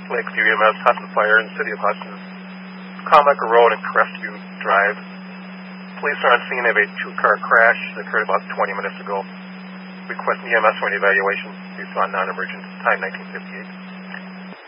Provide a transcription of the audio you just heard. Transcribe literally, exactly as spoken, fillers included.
Lakeview E M S, Hudson Fire in the City of Hudson. Carmichael Road and Crestview Drive. Police are on scene of a two-car crash that occurred about twenty minutes ago. Requesting E M S for an evaluation. You saw non-emergent. Time nineteen fifty-eight.